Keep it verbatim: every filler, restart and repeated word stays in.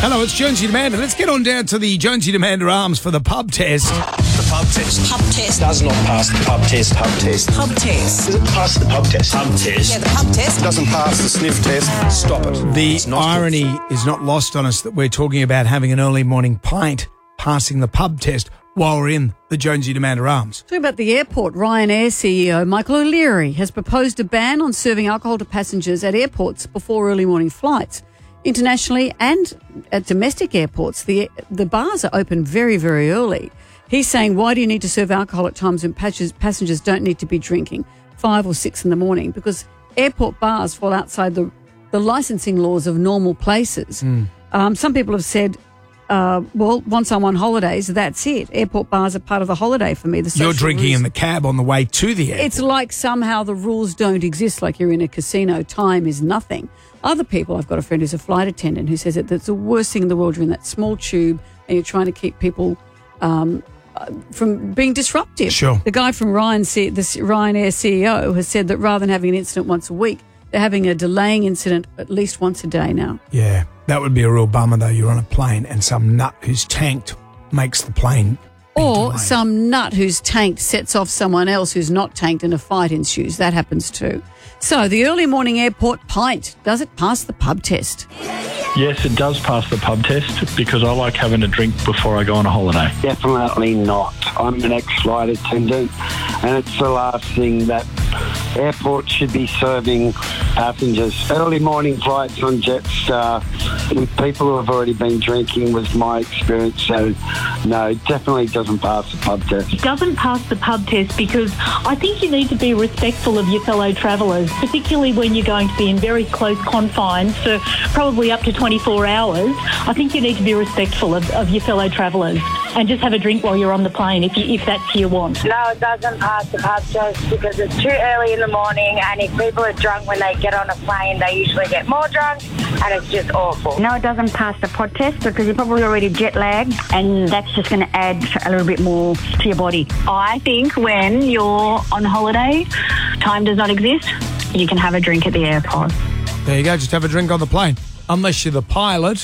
Hello, it's Jonesy Demander. Let's get on down to the Jonesy Demander Arms for the pub test. The pub test. Pub test. Does not pass the pub test. Pub test. Pub test. Does it pass the pub test? Pub test. Yeah, the pub test. Doesn't pass the sniff test. Stop it. The It's not irony good. is not lost on us that we're talking about having an early morning pint passing the pub test while we're in the Jonesy Demander Arms. Talking about the airport, Ryanair C E O Michael O'Leary has proposed a ban on serving alcohol to passengers at airports before early morning flights. Internationally and at domestic airports, the the bars are open very, very early. He's saying, why do you need to serve alcohol at times when passengers, passengers don't need to be drinking, five or six in the morning? Because airport bars fall outside the, the licensing laws of normal places. Mm. Um, some people have said, Uh, well, once I'm on holidays, that's it. Airport bars are part of the holiday for me. The You're social drinking rules. in the cab on the way to the airport. It's like somehow the rules don't exist, like you're in a casino. Time is nothing. Other people, I've got a friend who's a flight attendant who says that that's the worst thing in the world. You're in that small tube and you're trying to keep people um, uh, from being disruptive. Sure. The guy from Ryan, C- the Ryanair C E O has said that rather than having an incident once a week, they're having a delaying incident at least once a day now. Yeah, that would be a real bummer, though. You're on a plane and some nut who's tanked makes the plane be Or delayed. some nut who's tanked sets off someone else who's not tanked and a fight ensues. That happens too. So the early morning airport pint, does it pass the pub test? Yes, it does pass the pub test because I like having a drink before I go on a holiday. Definitely not. I'm an ex-flight attendant, and it's the last thing that airports should be serving passengers. Early morning flights on Jetstar with people who have already been drinking was my experience, so no, it definitely doesn't pass the pub test. It doesn't pass the pub test because I think you need to be respectful of your fellow travellers, particularly when you're going to be in very close confines for probably up to twenty-four hours. I think you need to be respectful of, of your fellow travellers and just have a drink while you're on the plane if you, if that's what you want. No, it doesn't pass the pub test because it's too early in the morning, and if people are drunk when they get on a plane, they usually get more drunk, and it's just awful. No, it doesn't pass the pod test because you're probably already jet lagged, and that's just going to add a little bit more to your body. I think when you're on holiday, time does not exist. You can have a drink at the airport. There you go, just have a drink on the plane. Unless you're the pilot.